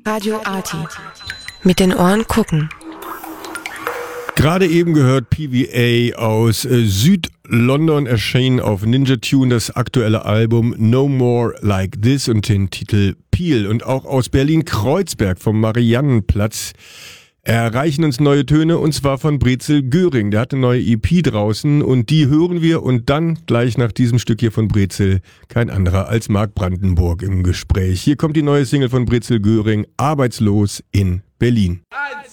Radio Arty. Mit den Ohren gucken. Gerade eben gehört PVA aus Süd-London, erschien auf Ninja Tune das aktuelle Album No More Like This und den Titel Peel. Und auch aus Berlin-Kreuzberg vom Mariannenplatz erreichen uns neue Töne, und zwar von Brezel Göring. Der hat eine neue EP draußen und die hören wir, und dann gleich nach diesem Stück hier von Brezel kein anderer als Mark Brandenburg im Gespräch. Hier kommt die neue Single von Brezel Göring, Arbeitslos in Berlin. 1,